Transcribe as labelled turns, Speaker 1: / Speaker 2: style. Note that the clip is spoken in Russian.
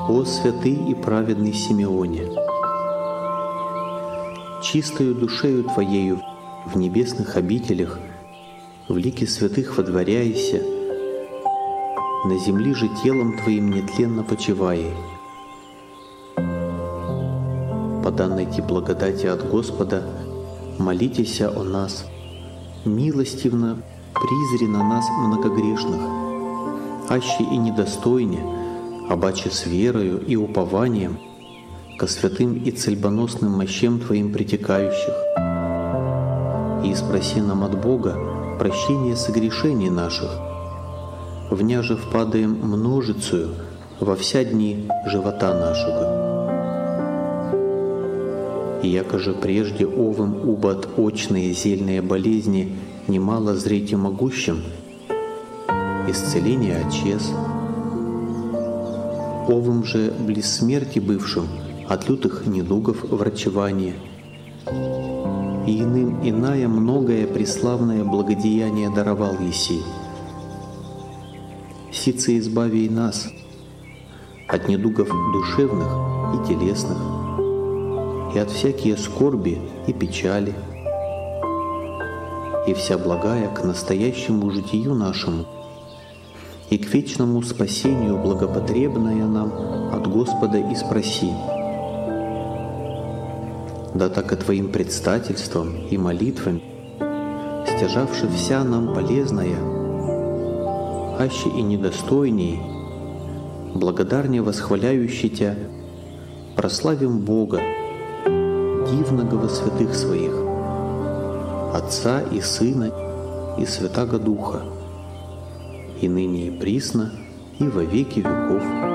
Speaker 1: О святый и праведный Симеоне, чистою душею Твоею в небесных обителях, в лике святых водворяйся, на земли же телом Твоим нетленно почивай. По данной Ти благодати от Господа молитесь о нас, милостивно призри на нас многогрешных, аще и недостойне, обаче с верою и упованием ко святым и цельбоносным мощам Твоим притекающих, и спроси нам от Бога прощение согрешений наших, вняже впадаем множицею во вся дни живота нашего. И яко же прежде овым убо очные зельные болезни немало зрите могущим, исцеление отчез, овым же близ смерти бывшим от лютых недугов врачевание, и иным иная многое преславное благодеяние даровал еси. Сице избави и нас от недугов душевных и телесных, и от всякие скорби и печали, и вся благая к настоящему житию нашему, и к вечному спасению благопотребная нам от Господа и спроси. Да так и Твоим предстательством и молитвами, стяжавши вся нам полезная, аще и недостойней, благодарнее восхваляющий Тя, прославим Бога, дивного во святых Своих, Отца и Сына и Святаго Духа, и ныне и присно, и во веки веков.